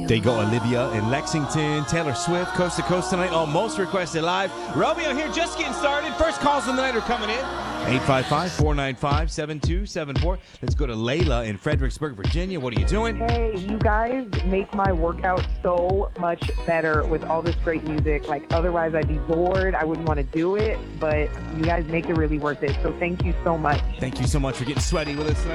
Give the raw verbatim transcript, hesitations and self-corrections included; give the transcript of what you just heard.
There you go, Olivia in Lexington, Taylor Swift, Coast to Coast tonight. Oh, most requested live. Romeo here, just getting started. First calls of the night are coming in. eight five five, four nine five, seven two seven four. Let's go to Layla in Fredericksburg, Virginia. What are you doing? Hey, you guys make my workout so much better with all this great music. Like, otherwise I'd be bored. I wouldn't want to do it, but you guys make it really worth it. So thank you so much. Thank you so much for getting sweaty with us tonight.